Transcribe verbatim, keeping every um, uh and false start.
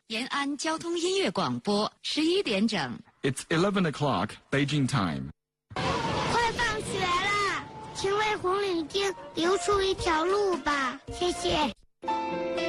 延安交通音乐广播，十一点整。 It's eleven o'clock Beijing time. 快放学了，请为红领巾留出一条路吧，谢谢。